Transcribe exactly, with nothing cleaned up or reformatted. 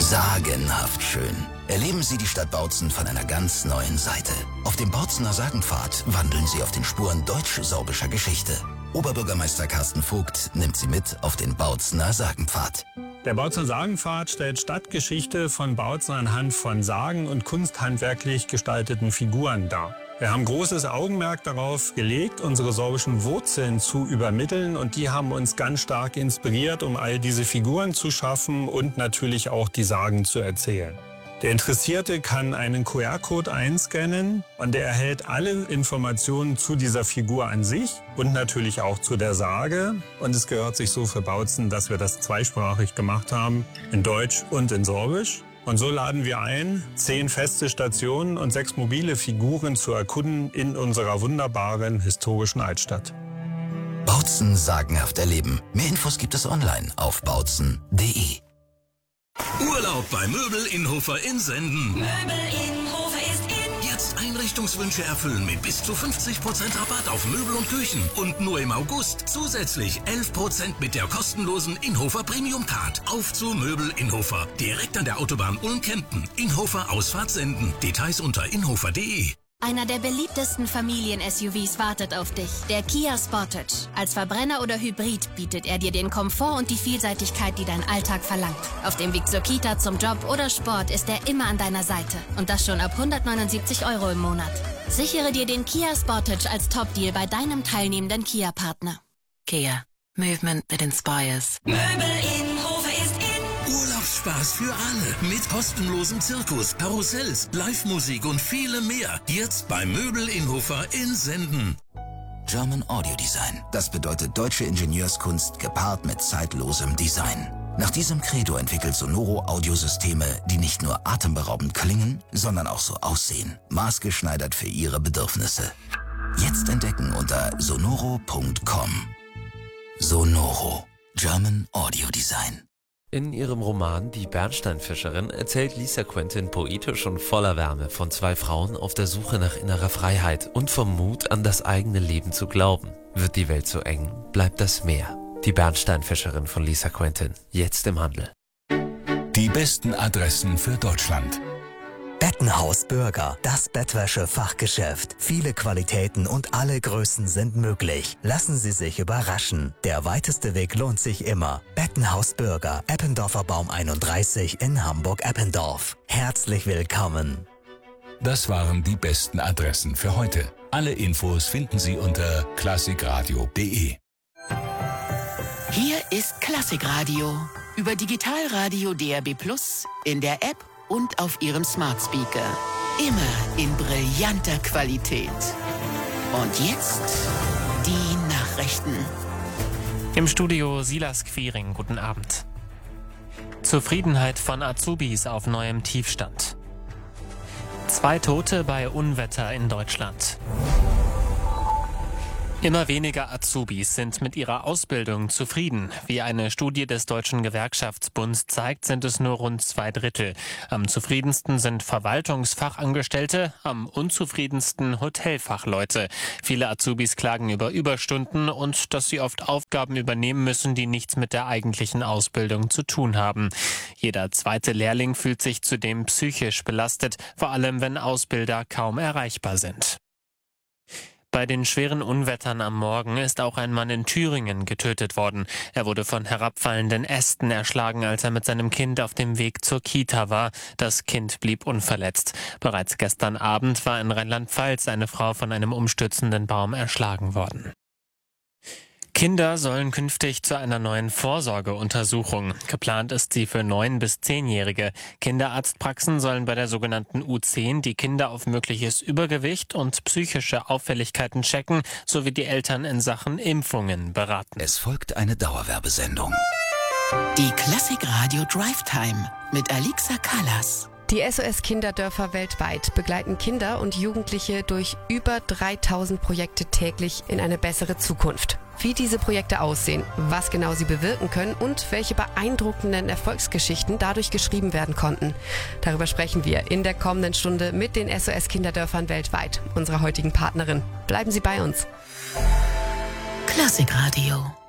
Sagenhaft schön. Erleben Sie die Stadt Bautzen von einer ganz neuen Seite. Auf dem Bautzener Sagenpfad wandeln Sie auf den Spuren deutsch-sorbischer Geschichte. Oberbürgermeister Carsten Vogt nimmt Sie mit auf den Bautzener Sagenpfad. Der Bautzener Sagenpfad stellt Stadtgeschichte von Bautzen anhand von sagen- und kunsthandwerklich gestalteten Figuren dar. Wir haben großes Augenmerk darauf gelegt, unsere sorbischen Wurzeln zu übermitteln, und die haben uns ganz stark inspiriert, um all diese Figuren zu schaffen und natürlich auch die Sagen zu erzählen. Der Interessierte kann einen Q R-Code einscannen und er erhält alle Informationen zu dieser Figur an sich und natürlich auch zu der Sage. Und es gehört sich so für Bautzen, dass wir das zweisprachig gemacht haben, in Deutsch und in Sorbisch. Und so laden wir ein, zehn feste Stationen und sechs mobile Figuren zu erkunden in unserer wunderbaren historischen Altstadt. Bautzen sagenhaft erleben. Mehr Infos gibt es online auf bautzen punkt de. Urlaub bei Möbel Inhofer in Senden. Möbel Inhofer ist in. Jetzt Einrichtungswünsche erfüllen mit bis zu fünfzig Prozent Rabatt auf Möbel und Küchen. Und nur im August zusätzlich elf Prozent mit der kostenlosen Inhofer Premium Card. Auf zu Möbel Inhofer. Direkt an der Autobahn Ulm-Kempten. Inhofer Ausfahrt Senden. Details unter inhofer punkt de. Einer der beliebtesten Familien-S U Vs wartet auf dich, der Kia Sportage. Als Verbrenner oder Hybrid bietet er dir den Komfort und die Vielseitigkeit, die dein Alltag verlangt. Auf dem Weg zur Kita, zum Job oder Sport ist er immer an deiner Seite. Und das schon ab hundertneunundsiebzig Euro im Monat. Sichere dir den Kia Sportage als Top-Deal bei deinem teilnehmenden Kia-Partner. Kia. Movement that inspires. Möbel Inhofer ist in. Urlaubsspaß für alle. Mit kostenlosem Zirkus, Karussells, Live-Musik und viele mehr. Jetzt bei Möbel Inhofer in Senden. German Audio Design. Das bedeutet deutsche Ingenieurskunst gepaart mit zeitlosem Design. Nach diesem Credo entwickelt Sonoro Audiosysteme, die nicht nur atemberaubend klingen, sondern auch so aussehen. Maßgeschneidert für Ihre Bedürfnisse. Jetzt entdecken unter sonoro punkt com. Sonoro. German Audio Design. In ihrem Roman Die Bernsteinfischerin erzählt Lisa Quentin poetisch und voller Wärme von zwei Frauen auf der Suche nach innerer Freiheit und vom Mut, an das eigene Leben zu glauben. Wird die Welt so eng, bleibt das Meer. Die Bernsteinfischerin von Lisa Quentin, jetzt im Handel. Die besten Adressen für Deutschland. Bettenhaus Bürger, das Bettwäsche-Fachgeschäft. Viele Qualitäten und alle Größen sind möglich. Lassen Sie sich überraschen. Der weiteste Weg lohnt sich immer. Bettenhaus Bürger, Eppendorfer Baum einunddreißig in Hamburg-Eppendorf. Herzlich willkommen. Das waren die besten Adressen für heute. Alle Infos finden Sie unter klassikradio punkt de. Hier ist Klassikradio. Über Digitalradio D A B Plus, in der App und auf Ihrem Smart Speaker. Immer in brillanter Qualität. Und jetzt die Nachrichten. Im Studio Silas Quiring, guten Abend. Zufriedenheit von Azubis auf neuem Tiefstand. Zwei Tote bei Unwetter in Deutschland. Immer weniger Azubis sind mit ihrer Ausbildung zufrieden. Wie eine Studie des Deutschen Gewerkschaftsbunds zeigt, sind es nur rund zwei Drittel. Am zufriedensten sind Verwaltungsfachangestellte, am unzufriedensten Hotelfachleute. Viele Azubis klagen über Überstunden und dass sie oft Aufgaben übernehmen müssen, die nichts mit der eigentlichen Ausbildung zu tun haben. Jeder zweite Lehrling fühlt sich zudem psychisch belastet, vor allem wenn Ausbilder kaum erreichbar sind. Bei den schweren Unwettern am Morgen ist auch ein Mann in Thüringen getötet worden. Er wurde von herabfallenden Ästen erschlagen, als er mit seinem Kind auf dem Weg zur Kita war. Das Kind blieb unverletzt. Bereits gestern Abend war in Rheinland-Pfalz eine Frau von einem umstürzenden Baum erschlagen worden. Kinder sollen künftig zu einer neuen Vorsorgeuntersuchung. Geplant ist sie für neun- bis zehnjährige. Kinderarztpraxen sollen bei der sogenannten U zehn die Kinder auf mögliches Übergewicht und psychische Auffälligkeiten checken, sowie die Eltern in Sachen Impfungen beraten. Es folgt eine Dauerwerbesendung. Die Klassikradio Drive Time mit Alixa Callas. Die S O S-Kinderdörfer weltweit begleiten Kinder und Jugendliche durch über dreitausend Projekte täglich in eine bessere Zukunft. Wie diese Projekte aussehen, was genau sie bewirken können und welche beeindruckenden Erfolgsgeschichten dadurch geschrieben werden konnten. Darüber sprechen wir in der kommenden Stunde mit den S O S-Kinderdörfern weltweit, unserer heutigen Partnerin. Bleiben Sie bei uns. Klassikradio.